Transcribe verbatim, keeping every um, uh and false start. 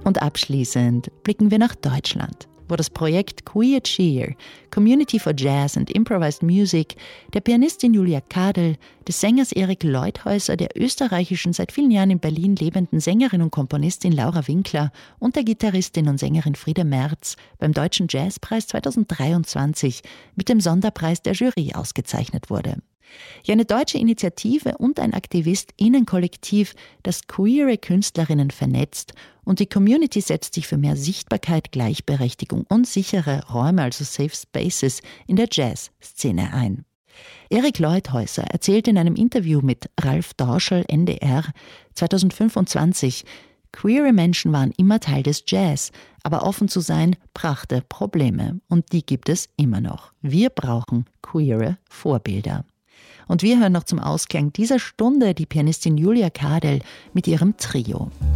Und abschließend blicken wir nach Deutschland, wo das Projekt Queer Cheer, Community for Jazz and Improvised Music, der Pianistin Julia Kadel, des Sängers Erik Leuthäuser, der österreichischen, seit vielen Jahren in Berlin lebenden Sängerin und Komponistin Laura Winkler und der Gitarristin und Sängerin Frieda Merz beim Deutschen Jazzpreis zweitausenddreiundzwanzig mit dem Sonderpreis der Jury ausgezeichnet wurde. Ja, eine deutsche Initiative und ein AktivistInnen-Kollektiv, das queere Künstlerinnen vernetzt, und die Community setzt sich für mehr Sichtbarkeit, Gleichberechtigung und sichere Räume, also Safe Spaces, in der Jazzszene ein. Erik Leuthäuser erzählte in einem Interview mit Ralf Dorschel, N D R, zweitausendfünfundzwanzig, queere Menschen waren immer Teil des Jazz, aber offen zu sein brachte Probleme. Und die gibt es immer noch. Wir brauchen queere Vorbilder. Und wir hören noch zum Ausklang dieser Stunde die Pianistin Julia Kadel mit ihrem Trio.